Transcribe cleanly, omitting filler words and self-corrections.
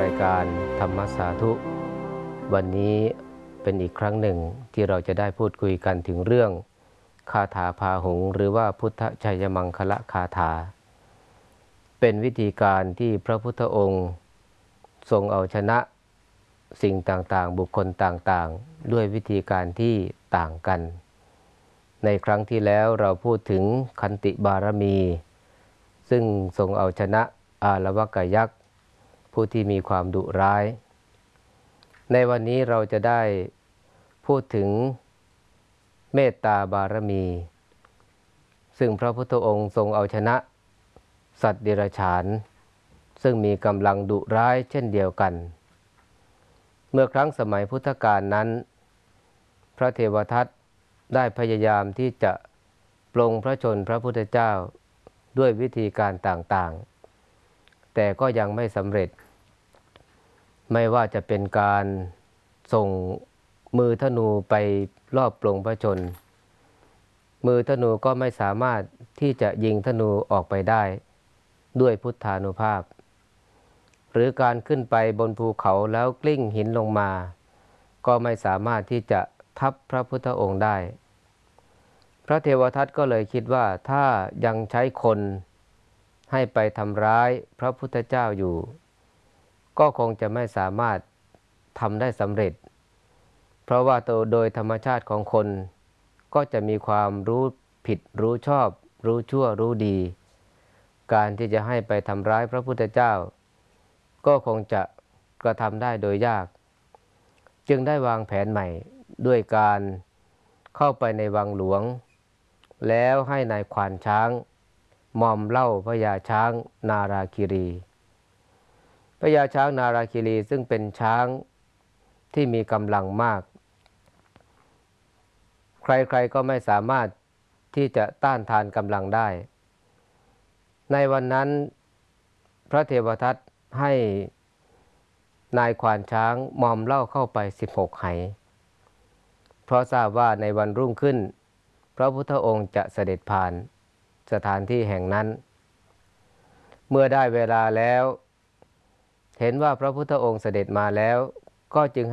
รายการธรรมสาธุวันนี้เป็นอีกครั้งหนึ่งที่เราจะได้พูดคุยกันถึงเรื่องคาถาพาหุงหรือว่าพุทธชัยมังคละคาถาเป็นวิธีการที่พระพุทธองค์ทรงเอาชนะสิ่งต่างๆบุคคลต่างๆด้วยวิธีการที่ต่างกันในครั้งที่แล้วเราพูดถึงขันติบารมีซึ่งทรงเอาชนะอาลวกยักษ์ผู้ที่มีความดุร้ายในวันนี้เราจะได้พูดถึงเมตตาบารมีซึ่งพระพุทธองค์ทรงเอาชนะสัตว์เดรัจฉานซึ่งมีกำลังดุร้ายเช่นเดียวกันเมื่อครั้งสมัยพุทธกาลนั้นพระเทวทัตได้พยายามที่จะปลงพระชนพระพุทธเจ้าด้วยวิธีการต่างๆแต่ก็ยังไม่สำเร็จไม่ว่าจะเป็นการส่งมือธนูไปรอบปลงพระชนมือธนูก็ไม่สามารถที่จะยิงธนูออกไปได้ด้วยพุทธานุภาพหรือการขึ้นไปบนภูเขาแล้วกลิ้งหินลงมาก็ไม่สามารถที่จะทับพระพุทธองค์ได้พระเทวทัตก็เลยคิดว่าถ้ายังใช้คนให้ไปทำร้ายพระพุทธเจ้าอยู่ก็คงจะไม่สามารถทำได้สำเร็จเพราะว่าโดยธรรมชาติของคนก็จะมีความรู้ผิดรู้ชอบรู้ชั่วรู้ดีการที่จะให้ไปทำร้ายพระพุทธเจ้าก็คงจะกระทำได้โดยยากจึงได้วางแผนใหม่ด้วยการเข้าไปในวังหลวงแล้วให้นายขวานช้างมอมเหล้าพญาช้างนาราคิรีพญาช้างนาราคิรีซึ่งเป็นช้างที่มีกำลังมากใครๆก็ไม่สามารถที่จะต้านทานกำลังได้ในวันนั้นพระเทวทัตให้นายขวานช้างมอมเหล้าเข้าไป16 ไหเพราะทราบว่าในวันรุ่งขึ้นพระพุทธองค์จะเสด็จผ่านสถานที่แห่งนั้นเมื่อได้เวลาแล้วเห็นว่าพระพุทธองค์เสด็จมาแล้วก็จึง